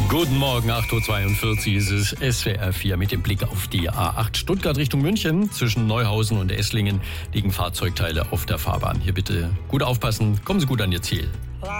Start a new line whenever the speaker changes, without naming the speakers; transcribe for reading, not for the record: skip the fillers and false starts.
Guten Morgen, 8.42 Uhr ist es SWR 4 mit dem Blick auf die A8 Stuttgart Richtung München. Zwischen Neuhausen und Esslingen liegen Fahrzeugteile auf der Fahrbahn. Hier bitte gut aufpassen, kommen Sie gut an Ihr Ziel.